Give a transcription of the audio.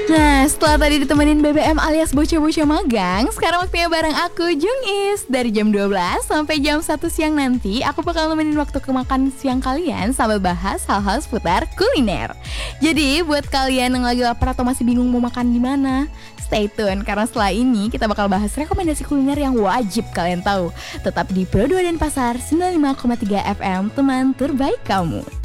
Nah, setelah tadi ditemenin BBM alias bocah-bocah magang, sekarang waktunya bareng aku, Jungis. Dari jam 12 sampai jam 1 siang nanti, aku bakal nemenin waktu ke makan siang kalian sambil bahas hal-hal seputar kuliner. Jadi, buat kalian yang lagi lapar atau masih bingung mau makan di mana, stay tune karena setelah ini kita bakal bahas rekomendasi kuliner yang wajib kalian tahu. Tetap di Pro 2 Denpasar 95,3 FM, teman terbaik kamu.